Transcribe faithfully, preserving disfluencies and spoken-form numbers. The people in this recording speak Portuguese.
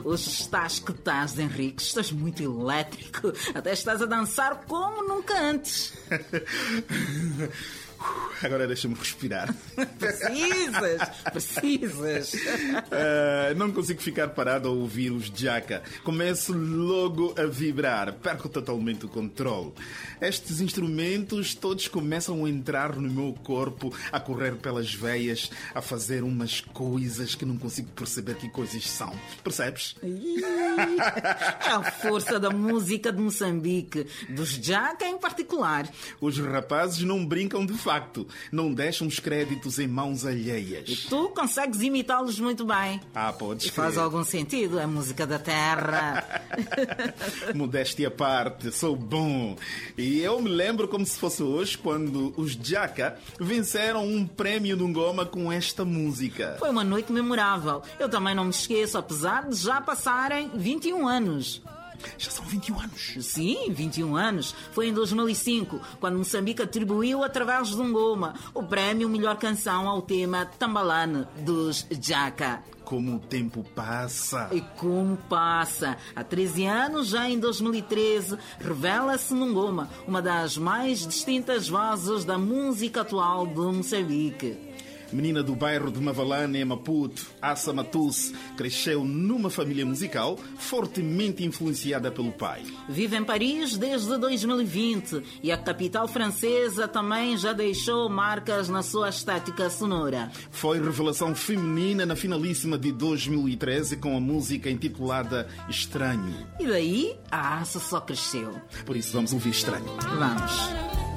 Hoje estás que estás, Henrique. Estás muito elétrico. Até estás a dançar como nunca antes. Agora deixa-me respirar. Precisas, precisas. Uh, não consigo ficar parado a ouvir os Jaka. Começo logo a vibrar, perco totalmente o controle. Estes instrumentos todos começam a entrar no meu corpo, a correr pelas veias, a fazer umas coisas que não consigo perceber que coisas são. Percebes? É a força da música de Moçambique, dos Jaka em particular. Os rapazes não brincam de facto, não deixam os créditos em mãos alheias. E tu consegues imitá-los muito bem. Ah, podes Faz crer. algum sentido, é música da terra. Modéstia à parte, sou bom. E eu me lembro como se fosse hoje, quando os Jaka venceram um prémio no Ngoma com esta música. Foi uma noite memorável. Eu também não me esqueço, apesar de já passarem vinte e um anos. Já são vinte e um anos. Sim, vinte e um anos. Foi em dois mil e cinco, quando Moçambique atribuiu, através de Ngoma, o prémio Melhor Canção ao tema Tambalane, dos Jaka. Como o tempo passa. E como passa. Há treze anos, já em dois mil e treze, revela-se Ngoma, uma das mais distintas vozes da música atual de Moçambique. Menina do bairro de Mavalane, em Maputo, Assa Matusse, cresceu numa família musical fortemente influenciada pelo pai. Vive em Paris desde dois mil e vinte e a capital francesa também já deixou marcas na sua estética sonora. Foi revelação feminina na finalíssima de dois mil e treze com a música intitulada Estranho. E daí, a Assa só cresceu. Por isso vamos ouvir Estranho. Vamos.